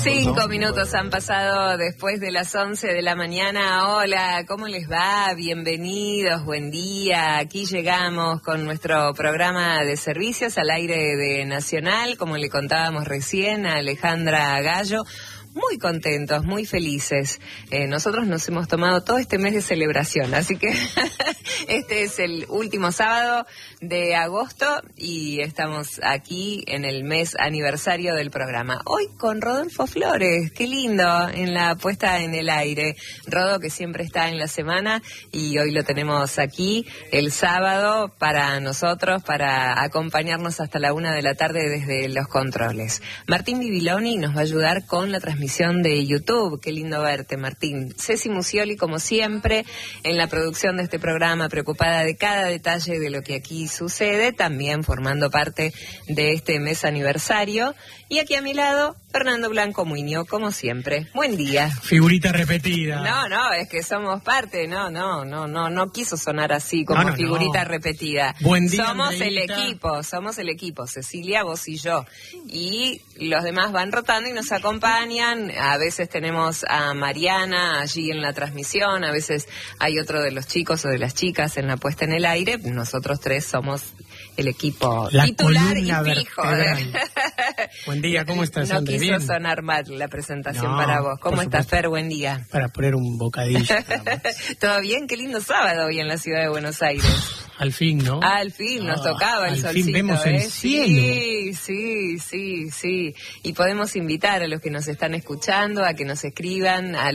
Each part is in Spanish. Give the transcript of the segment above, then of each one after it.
5 minutos han pasado después de las 11 de la mañana. Hola, ¿cómo les va? Bienvenidos, buen día. Aquí llegamos con nuestro programa de servicios al aire de Nacional, como le contábamos recién a Alejandra Gallo. Muy contentos, muy felices. Nosotros nos hemos tomado todo este mes de celebración, así que este es el último sábado de agosto y estamos aquí en el mes aniversario del programa. Hoy con Rodolfo Flores, qué lindo, en la puesta en el aire. Rodo, que siempre está en la semana, y hoy lo tenemos aquí el sábado para nosotros, para acompañarnos hasta la 1 de la tarde desde los controles. Martín Bibiloni nos va a ayudar con la transmisión de YouTube. Qué lindo verte, Martín. Ceci Musioli, como siempre, en la producción de este programa, preocupada de cada detalle de lo que aquí sucede, también formando parte de este mes aniversario. Y aquí a mi lado, Fernando Blanco Muñoz, como siempre. Buen día. Figurita repetida. No, es que somos parte, no quiso sonar así como figurita repetida. Buen día, somos Andreita. somos el equipo, Cecilia, vos y yo. Y los demás van rotando y nos acompañan. A veces tenemos a Mariana allí en la transmisión, a veces hay otro de los chicos o de las chicas en la puesta en el aire. Nosotros tres somos el equipo la titular y fijo. Buen día, ¿cómo estás, No André? quiso ¿Bien? sonar mal la presentación para vos. ¿Cómo estás, Fer? Buen día. Para poner un bocadillo. ¿Todo bien? Qué lindo sábado hoy en la ciudad de Buenos Aires. Al fin, ¿no? Al fin, nos tocaba el solcito. Al fin vemos el cielo. Sí. Y podemos invitar a los que nos están escuchando a que nos escriban al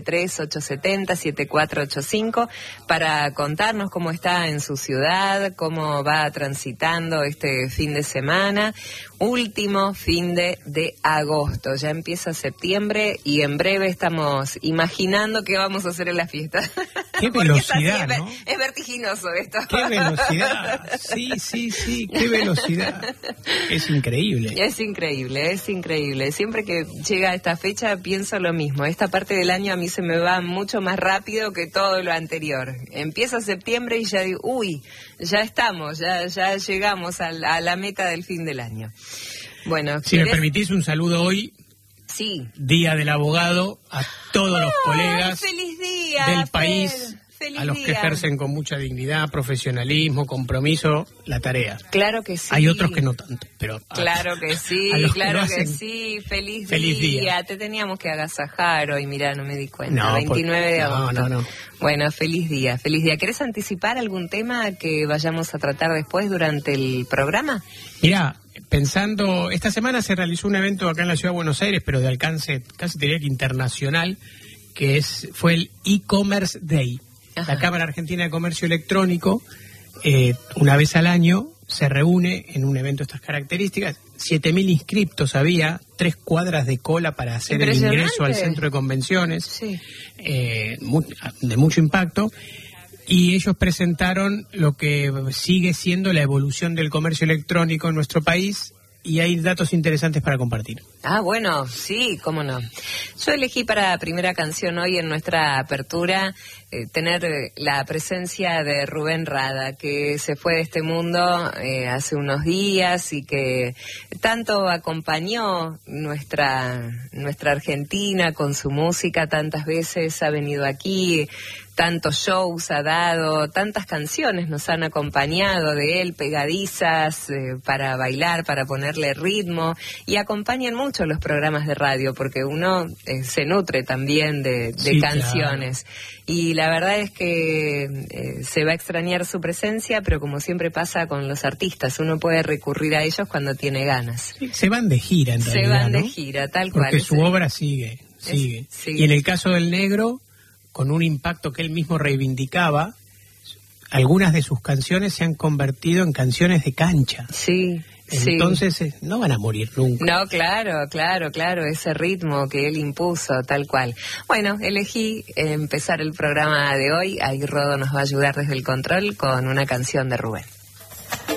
11-3870-7485 para contarnos cómo está en su ciudad, cómo va transitando este fin de semana. Último fin de agosto. Ya empieza septiembre y en breve estamos imaginando qué vamos a hacer en la fiesta. Qué velocidad, ¿no? Es vertiginoso esto. Qué velocidad. Sí, qué velocidad. Es increíble. Es increíble. Siempre que llega esta fecha pienso lo mismo. Esta parte del año a mí se me va mucho más rápido que todo lo anterior. Empieza septiembre y ya digo, ya estamos, ya llegamos a la meta del fin del año. Bueno, si me permitís un saludo hoy. Sí. Día del Abogado a todos los colegas feliz día, del país. Feliz a los día. Que ejercen con mucha dignidad, profesionalismo, compromiso, la tarea. Claro que sí. Hay otros que no tanto, pero... Claro que sí, Feliz día. Te teníamos que agasajar hoy, mirá, no me di cuenta. 29 de agosto. No. Bueno, feliz día. ¿Querés anticipar algún tema que vayamos a tratar después durante el programa? Mirá, pensando... Esta semana se realizó un evento acá en la Ciudad de Buenos Aires, pero de alcance casi diría que internacional, que fue el e-commerce day. Ajá. La Cámara Argentina de Comercio Electrónico, una vez al año, se reúne en un evento de estas características. 7.000 inscriptos había, 3 cuadras de cola para hacer el ingreso al centro de convenciones, sí. De mucho impacto. Y ellos presentaron lo que sigue siendo la evolución del comercio electrónico en nuestro país. Y hay datos interesantes para compartir. Bueno, sí, cómo no. Yo elegí para primera canción hoy en nuestra apertura tener la presencia de Rubén Rada, que se fue de este mundo hace unos días y que tanto acompañó nuestra Argentina con su música, tantas veces ha venido aquí, tantos shows ha dado, tantas canciones nos han acompañado de él, pegadizas, para bailar, para ponerle ritmo, y acompañan mucho los programas de radio, porque uno se nutre también de canciones. Claro. Y la verdad es que se va a extrañar su presencia, pero como siempre pasa con los artistas, uno puede recurrir a ellos cuando tiene ganas. Sí, se van de gira, en realidad, se van de ¿no? gira, tal cual. Porque su obra sigue. Sí. Y en el caso del Negro, con un impacto que él mismo reivindicaba, algunas de sus canciones se han convertido en canciones de cancha. Sí. Entonces no van a morir nunca. No, claro, ese ritmo que él impuso, tal cual. Bueno, elegí empezar el programa de hoy, ahí Rodo nos va a ayudar desde el control con una canción de Rubén.